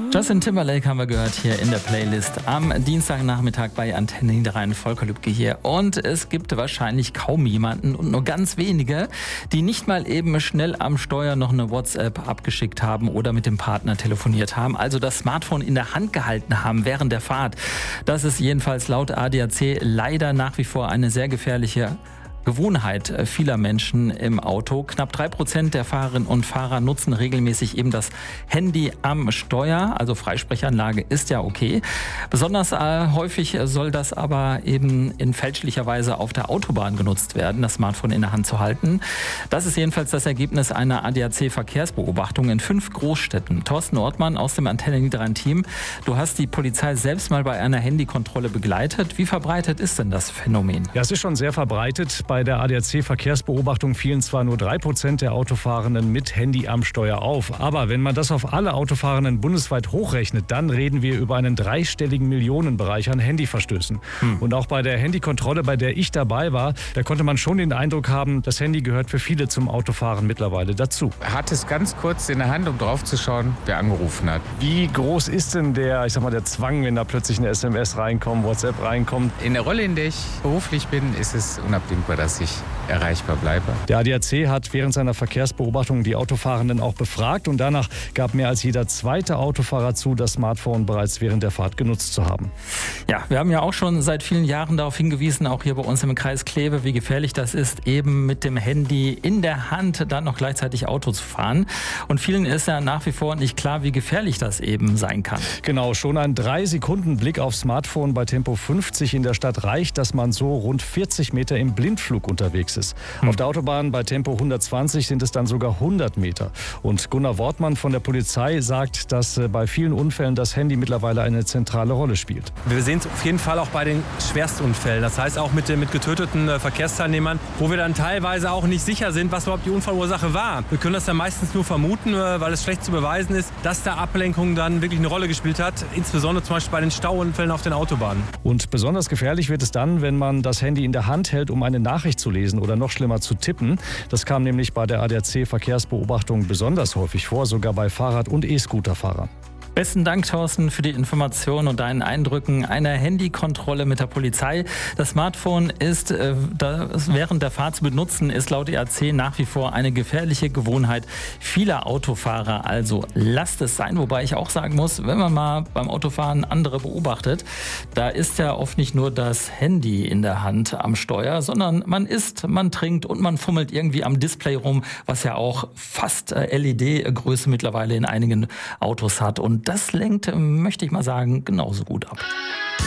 Justin Timberlake haben wir gehört hier in der Playlist am Dienstagnachmittag bei Antenne Niederrhein. Volker Lübke hier. Und es gibt wahrscheinlich kaum jemanden und nur ganz wenige, die nicht mal eben schnell am Steuer noch eine WhatsApp abgeschickt haben oder mit dem Partner telefoniert haben. Also das Smartphone in der Hand gehalten haben während der Fahrt. Das ist jedenfalls laut ADAC leider nach wie vor eine sehr gefährliche Gewohnheit vieler Menschen im Auto. Knapp 3% der Fahrerinnen und Fahrer nutzen regelmäßig eben das Handy am Steuer. Also Freisprechanlage ist ja okay. Besonders häufig soll das aber eben in fälschlicher Weise auf der Autobahn genutzt werden, das Smartphone in der Hand zu halten. Das ist jedenfalls das Ergebnis einer ADAC-Verkehrsbeobachtung in 5 Großstädten. Thorsten Ortmann aus dem Antenne Niederrhein-Team. Du hast die Polizei selbst mal bei einer Handykontrolle begleitet. Wie verbreitet ist denn das Phänomen? Ja, es ist schon sehr verbreitet. Bei der ADAC-Verkehrsbeobachtung fielen zwar nur 3% der Autofahrenden mit Handy am Steuer auf, aber wenn man das auf alle Autofahrenden bundesweit hochrechnet, dann reden wir über einen dreistelligen Millionenbereich an Handyverstößen. Und auch bei der Handykontrolle, bei der ich dabei war, da konnte man schon den Eindruck haben, das Handy gehört für viele zum Autofahren mittlerweile dazu. Er hat es ganz kurz in der Hand, um drauf zu schauen, wer angerufen hat. Wie groß ist denn der Zwang, wenn da plötzlich eine SMS reinkommt, WhatsApp reinkommt? In der Rolle, in der ich beruflich bin, ist es unabdingbar, dass ich erreichbar bleibe. Der ADAC hat während seiner Verkehrsbeobachtung die Autofahrenden auch befragt und danach gab mehr als jeder zweite Autofahrer zu, das Smartphone bereits während der Fahrt genutzt zu haben. Ja, wir haben ja auch schon seit vielen Jahren darauf hingewiesen, auch hier bei uns im Kreis Kleve, wie gefährlich das ist, eben mit dem Handy in der Hand dann noch gleichzeitig Auto zu fahren. Und vielen ist ja nach wie vor nicht klar, wie gefährlich das eben sein kann. Genau, schon ein 3-Sekunden-Blick aufs Smartphone bei Tempo 50 in der Stadt reicht, dass man so rund 40 Meter im Blindflug unterwegs ist. Auf der Autobahn bei Tempo 120 sind es dann sogar 100 Meter. Und Gunnar Wortmann von der Polizei sagt, dass bei vielen Unfällen das Handy mittlerweile eine zentrale Rolle spielt. Wir sehen es auf jeden Fall auch bei den Schwerstunfällen. Das heißt auch mit getöteten Verkehrsteilnehmern, wo wir dann teilweise auch nicht sicher sind, was überhaupt die Unfallursache war. Wir können das dann meistens nur vermuten, weil es schlecht zu beweisen ist, dass da Ablenkung dann wirklich eine Rolle gespielt hat. Insbesondere zum Beispiel bei den Stauunfällen auf den Autobahnen. Und besonders gefährlich wird es dann, wenn man das Handy in der Hand hält, um eine Nachricht zu lesen oder noch schlimmer zu tippen. Das kam nämlich bei der ADAC-Verkehrsbeobachtung besonders häufig vor, sogar bei Fahrrad- und E-Scooter-Fahrern. Besten Dank, Thorsten, für die Informationen und deinen Eindrücken einer Handykontrolle mit der Polizei. Das Smartphone ist während der Fahrt zu benutzen, ist laut ADAC nach wie vor eine gefährliche Gewohnheit vieler Autofahrer. Also lasst es sein. Wobei ich auch sagen muss, wenn man mal beim Autofahren andere beobachtet, da ist ja oft nicht nur das Handy in der Hand am Steuer, sondern man isst, man trinkt und man fummelt irgendwie am Display rum, was ja auch fast LED-Größe mittlerweile in einigen Autos hat. Und das lenkt, möchte ich mal sagen, genauso gut ab.